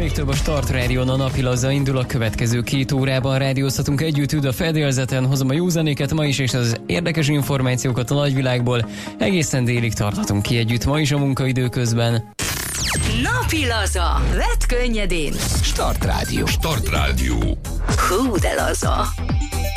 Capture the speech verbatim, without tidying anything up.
még több a Start Rádión, a napi laza indul. A következő két órában rádiózhatunk együtt, üd a fedélzeten, hozom a jó zenéket ma is, és az érdekes információkat a nagyvilágból. Egészen délig tarthatunk ki együtt ma is a munkaidő közben. Napi laza. Vedd könnyedén. Start Rádió. Start Rádió. Hú, de laza.